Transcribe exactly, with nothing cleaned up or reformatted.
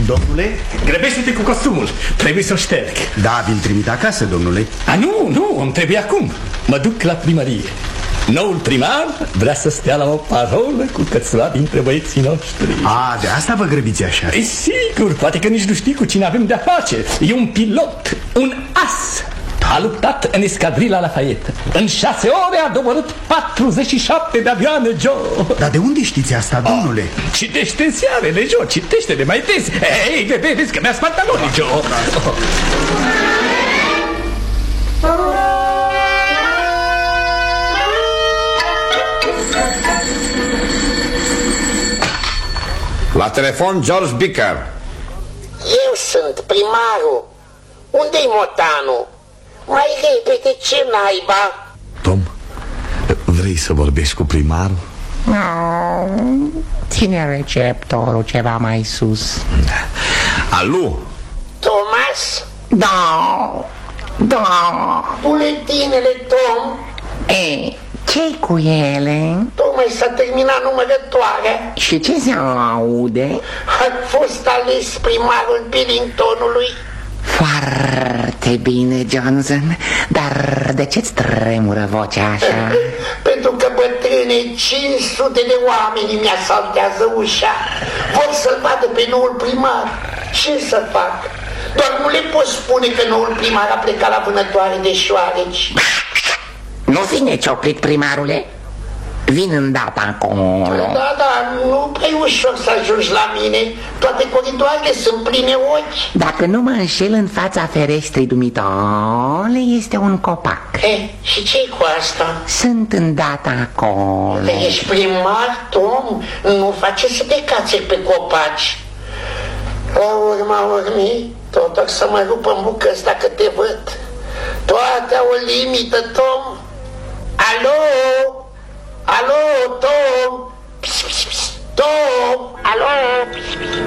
Domnule? Grăbește-te cu costumul, trebuie să-l șterg. Da, vi-l trimit acasă, domnule. A, nu, nu, îmi trebuie acum. Mă duc la primărie. Noul primar vrea să stea la o parolă cu câțiva dintre băieții noștri. A, de asta vă grăbiți așa? E sigur, poate că nici nu știi cu cine avem de-a face. E un pilot, un as. A luptat în escadrila Lafayette. În șase ore a doborât patruzeci și șapte de avioane, Joe. Dar de unde știți asta, domnule? Oh, citește în ziarele, Joe, citește-le mai des. Ei, vezi că mi-a spart pantalonii, Joe. La telefon, George Bicker. Eu sunt primarul. Unde-i motanul? Mai repede, ce naiba? Tom, vrei să vorbești cu primarul? No, ține receptorul ceva mai sus. Alu? Thomas? Da, da. Buletinele, Tom? E, ce-i cu ele? Tocmai s-a terminat numărătoarea. Și ce se aude? A fost ales primarul Billingtonului. Foarte bine, Johnson. Dar de ce-ți tremură vocea așa? Pentru că bătrâne, cinci sute de oameni mi-asaltează ușa. Vor să-l vadă pe noul primar. Ce să fac? Doar nu le pot spune că noul primar a plecat la vânătoare de șoareci. Nu fi necioplit, primarule. Vin îndată acolo. Da, da, nu prea e ușor să ajungi la mine. Toate coridoarele sunt pline ochi. Dacă nu mă înșel, în fața ferestrei dumitale este un copac. E, și ce-i cu asta? Sunt îndată acolo. Ești primar, Tom? Nu face să te cațeri pe copaci. La urma urmii, tot o să mă rup în bucăți dacă te văd. Toate au o limită, Tom. Alo? Alo, Tom? Psst, psst, psst. Tom? Alo?